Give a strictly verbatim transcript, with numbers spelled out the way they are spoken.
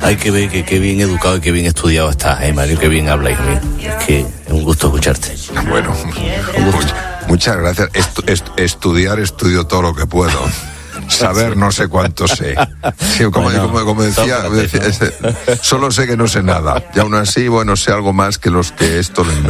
Hay que ver que qué bien educado y qué bien estudiado estás, ¿eh, Mario? Qué bien hablas, hijo mío. Es que es un gusto escucharte. Bueno, much, muchas gracias. Estu, est, estudiar, estudio todo lo que puedo. Saber, no sé cuánto sé. Sí, como, bueno, como, como decía, decía ese, solo sé que no sé nada. Y aún así, bueno, sé algo más que los que esto lo